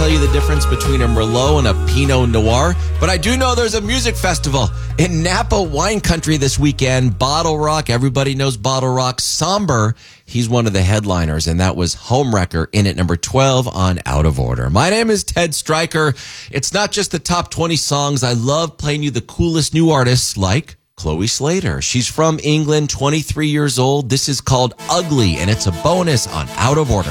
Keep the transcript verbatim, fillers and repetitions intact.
tell you the difference between a Merlot and a Pinot Noir, but I do know there's a music festival in Napa wine country this weekend. Bottle Rock, everybody knows Bottle Rock. Somber, he's one of the headliners, and that was Homewrecker in at number twelve on Out of Order. My name is Ted Stryker. It's not just the top twenty songs. I love playing you the coolest new artists like Chloe Slater. She's from England, twenty-three years old. This is called Ugly, and it's a bonus on Out of Order.